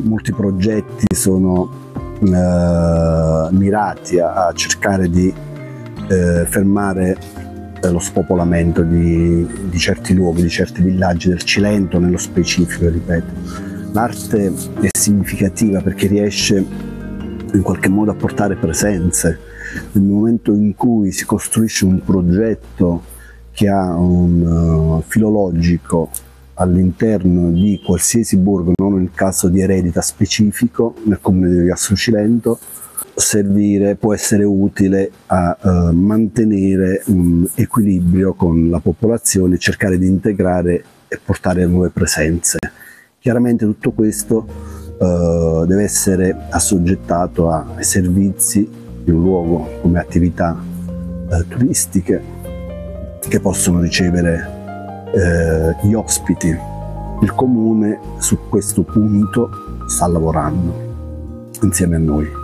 molti progetti sono mirati a cercare di fermare lo spopolamento di certi luoghi, di certi villaggi del Cilento nello specifico, ripeto. L'arte è significativa perché riesce in qualche modo a portare presenze. Nel momento in cui si costruisce un progetto che ha un filologico all'interno di qualsiasi borgo, non nel caso di Eredita specifico, nel comune di Ogliastro Cilento, può essere utile a mantenere un equilibrio con la popolazione, cercare di integrare e portare nuove presenze. Chiaramente tutto questo deve essere assoggettato ai servizi di un luogo come attività turistiche che possono ricevere gli ospiti. Il comune su questo punto sta lavorando insieme a noi.